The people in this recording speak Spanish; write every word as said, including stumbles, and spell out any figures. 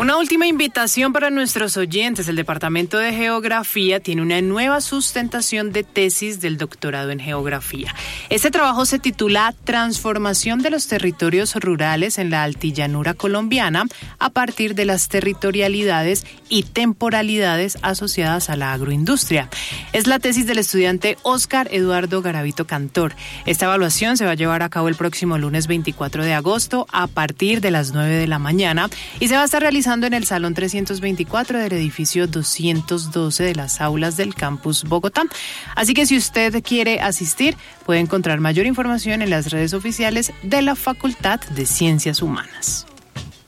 Una última invitación para nuestros oyentes. El Departamento de Geografía tiene una nueva sustentación de tesis del doctorado en Geografía. Este trabajo se titula Transformación de los territorios rurales en la altillanura colombiana a partir de las territorialidades y temporalidades asociadas a la agroindustria. Es la tesis del estudiante Óscar Eduardo Garavito Cantor. Esta evaluación se va a llevar a cabo el próximo lunes veinticuatro de agosto a partir de las nueve de la mañana y se va a estar realizando en el Salón trescientos veinticuatro del edificio doscientos doce de las aulas del Campus Bogotá. Así que si usted quiere asistir, puede encontrar mayor información en las redes oficiales de la Facultad de Ciencias Humanas.